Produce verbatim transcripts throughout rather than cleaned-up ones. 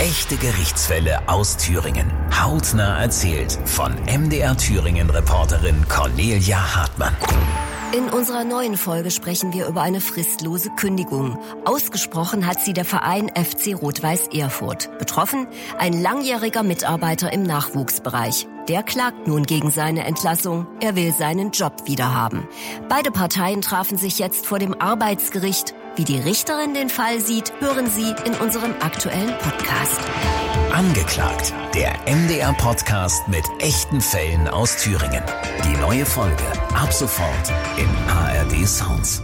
Echte Gerichtsfälle aus Thüringen. Hautnah erzählt von M D R Thüringen-Reporterin Cornelia Hartmann. In unserer neuen Folge sprechen wir über eine fristlose Kündigung. Ausgesprochen hat sie der Verein F C Rot-Weiß Erfurt. Betroffen ein langjähriger Mitarbeiter im Nachwuchsbereich. Der klagt nun gegen seine Entlassung. Er will seinen Job wiederhaben. Beide Parteien trafen sich jetzt vor dem Arbeitsgericht. Wie die Richterin den Fall sieht, hören Sie in unserem aktuellen Podcast. Angeklagt, der M D R-Podcast mit echten Fällen aus Thüringen. Die neue Folge ab sofort in A R D Sounds.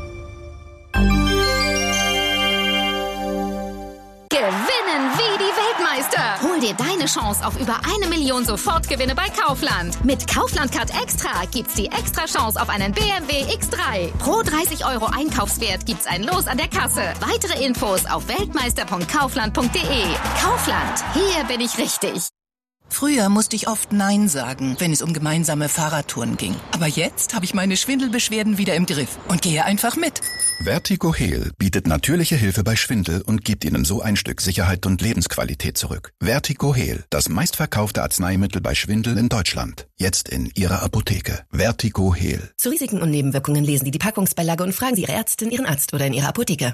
Gewinnen wie die Weltmeister. Hol dir deine Chance auf über eine Million Sofortgewinne bei Kaufland. Mit Kaufland Card Extra gibt's die extra Chance auf einen B M W X drei. Pro dreißig Euro Einkaufswert gibt's ein Los an der Kasse. Weitere Infos auf weltmeister punkt kaufland punkt de. Kaufland, hier bin ich richtig. Früher musste ich oft Nein sagen, wenn es um gemeinsame Fahrradtouren ging. Aber jetzt habe ich meine Schwindelbeschwerden wieder im Griff und gehe einfach mit. Vertigo Heal bietet natürliche Hilfe bei Schwindel und gibt Ihnen so ein Stück Sicherheit und Lebensqualität zurück. Vertigo Heal, das meistverkaufte Arzneimittel bei Schwindel in Deutschland. Jetzt in Ihrer Apotheke. Vertigo Heal. Zu Risiken und Nebenwirkungen lesen Sie die Packungsbeilage und fragen Sie Ihre Ärztin, Ihren Arzt oder in Ihrer Apotheke.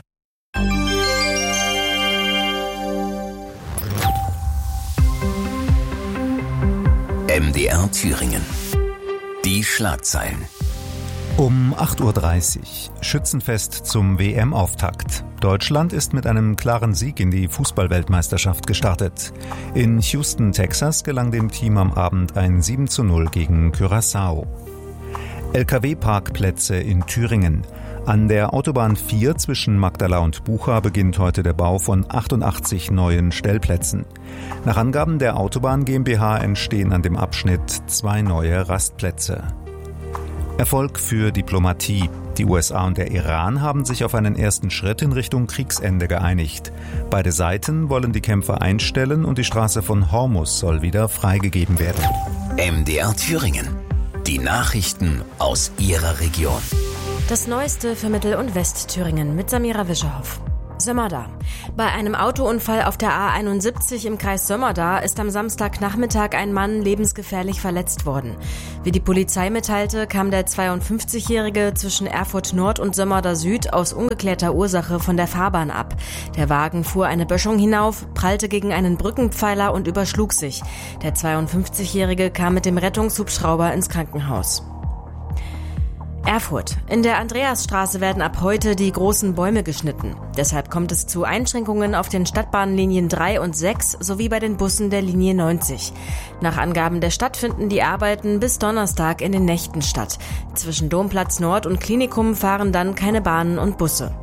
M D R Thüringen. Die Schlagzeilen. Um acht Uhr dreißig. Schützenfest zum W M-Auftakt. Deutschland ist mit einem klaren Sieg in die Fußball-Weltmeisterschaft gestartet. In Houston, Texas gelang dem Team am Abend ein sieben zu null gegen Curaçao. L K W-Parkplätze in Thüringen. An der Autobahn vier zwischen Magdala und Bucha beginnt heute der Bau von achtundachtzig neuen Stellplätzen. Nach Angaben der Autobahn GmbH entstehen an dem Abschnitt zwei neue Rastplätze. Erfolg für Diplomatie. Die U S A und der Iran haben sich auf einen ersten Schritt in Richtung Kriegsende geeinigt. Beide Seiten wollen die Kämpfe einstellen und die Straße von Hormuz soll wieder freigegeben werden. M D R Thüringen. Die Nachrichten aus Ihrer Region. Das Neueste für Mittel- und Westthüringen mit Samira Wischerhoff. Sömmerda. Bei einem Autounfall auf der A einundsiebzig im Kreis Sömmerda ist am Samstagnachmittag ein Mann lebensgefährlich verletzt worden. Wie die Polizei mitteilte, kam der zweiundfünfzigjährige zwischen Erfurt Nord und Sömmerda Süd aus ungeklärter Ursache von der Fahrbahn ab. Der Wagen fuhr eine Böschung hinauf, prallte gegen einen Brückenpfeiler und überschlug sich. Der zweiundfünfzigjährige kam mit dem Rettungshubschrauber ins Krankenhaus. Erfurt. In der Andreasstraße werden ab heute die großen Bäume geschnitten. Deshalb kommt es zu Einschränkungen auf den Stadtbahnlinien drei und sechs sowie bei den Bussen der Linie neunzig. Nach Angaben der Stadt finden die Arbeiten bis Donnerstag in den Nächten statt. Zwischen Domplatz Nord und Klinikum fahren dann keine Bahnen und Busse.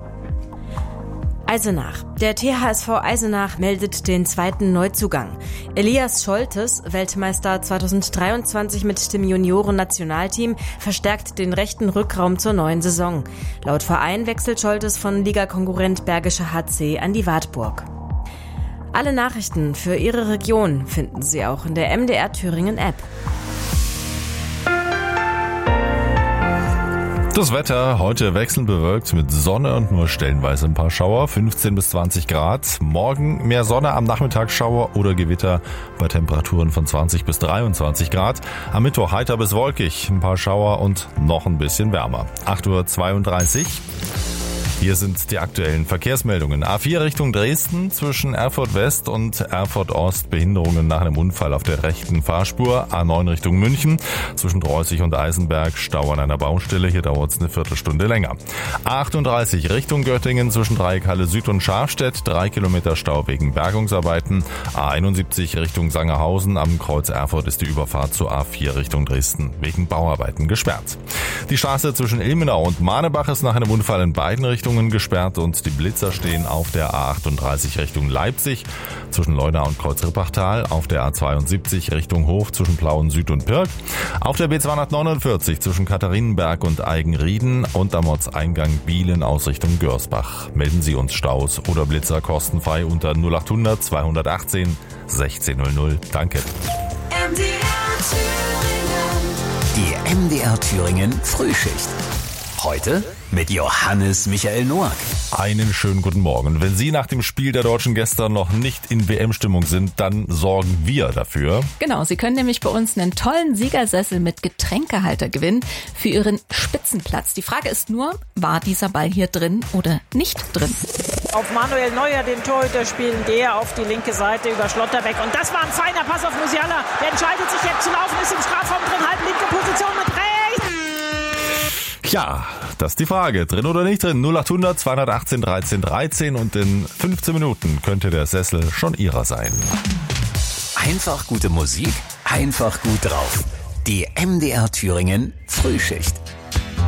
Eisenach. Der T H S V Eisenach meldet den zweiten Neuzugang. Elias Scholtes, Weltmeister zweitausenddreiundzwanzig mit dem Junioren-Nationalteam, verstärkt den rechten Rückraum zur neuen Saison. Laut Verein wechselt Scholtes von Ligakonkurrent Bergische H C an die Wartburg. Alle Nachrichten für Ihre Region finden Sie auch in der M D R Thüringen App. Das Wetter heute wechselnd bewölkt mit Sonne und nur stellenweise ein paar Schauer, fünfzehn bis zwanzig Grad. Morgen mehr Sonne, am Nachmittag Schauer oder Gewitter bei Temperaturen von zwanzig bis dreiundzwanzig Grad. Am Mittwoch heiter bis wolkig, ein paar Schauer und noch ein bisschen wärmer. acht Uhr zweiunddreißig. Hier sind die aktuellen Verkehrsmeldungen. A vier Richtung Dresden zwischen Erfurt West und Erfurt Ost. Behinderungen nach einem Unfall auf der rechten Fahrspur. A neun Richtung München zwischen Dreußig und Eisenberg. Stau an einer Baustelle. Hier dauert es eine Viertelstunde länger. A achtunddreißig Richtung Göttingen zwischen Dreieckhalle Süd und Scharstedt. Drei Kilometer Stau wegen Bergungsarbeiten. A einundsiebzig Richtung Sangerhausen. Am Kreuz Erfurt ist die Überfahrt zur A vier Richtung Dresden wegen Bauarbeiten gesperrt. Die Straße zwischen Ilmenau und Manebach ist nach einem Unfall in beiden Richtungen gesperrt und die Blitzer stehen auf der A achtunddreißig Richtung Leipzig zwischen Leuna und Kreuz-Rippachtal, auf der A zweiundsiebzig Richtung Hof zwischen Plauen Süd und Pirk, auf der B zweihundertneunundvierzig zwischen Katharinenberg und Eigenrieden und am Ortseingang Bielen aus Richtung Görsbach. Melden Sie uns Staus oder Blitzer kostenfrei unter null achthundert zweihundertachtzehn sechzehn null null. Danke. M D R Thüringen. Die M D R Thüringen Frühschicht. Heute mit Johannes Michael Noack. Einen schönen guten Morgen. Wenn Sie nach dem Spiel der Deutschen gestern noch nicht in W M-Stimmung sind, dann sorgen wir dafür. Genau, Sie können nämlich bei uns einen tollen Siegersessel mit Getränkehalter gewinnen für Ihren Spitzenplatz. Die Frage ist nur, war dieser Ball hier drin oder nicht drin? Auf Manuel Neuer, den Torhüter, spielen der auf die linke Seite über Schlotterbeck. Und das war ein feiner Pass auf Musiala. Der entscheidet sich jetzt zu laufen, ist im Strafraum drin, halb linke Position mit rechts. Ja, das ist die Frage. Drin oder nicht drin? null achthundert zweihundertachtzehn dreizehn dreizehn und in fünfzehn Minuten könnte der Sessel schon Ihrer sein. Einfach gute Musik, einfach gut drauf. Die M D R Thüringen Frühschicht.